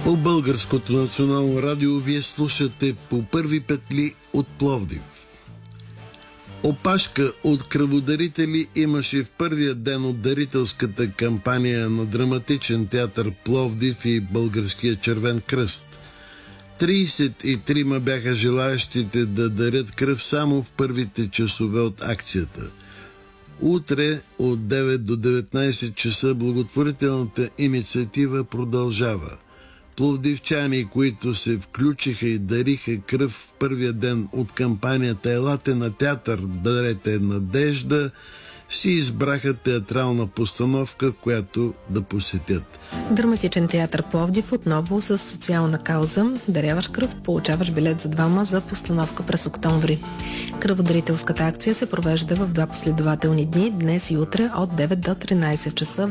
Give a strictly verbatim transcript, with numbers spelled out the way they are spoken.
По Българското национално радио вие слушате По първи петли от Пловдив. Опашка от кръводарители имаше в първия ден от дарителската кампания на Драматичен театър Пловдив и Българския червен кръст. трийсет и трима бяха желаящите да дарят кръв само в първите часове от акцията. Утре от девет до деветнайсет часа благотворителната инициатива продължава. Пловдивчани, които се включиха и дариха кръв в първия ден от кампанията "Елате на театър, дарете надежда", си избраха театрална постановка, която да посетят. Драматичен театър Пловдив отново с социална кауза. Даряваш кръв, получаваш билет за двама за постановка през октомври. Кръводарителската акция се провежда в два последователни дни, днес и утре от девет до тринайсет часа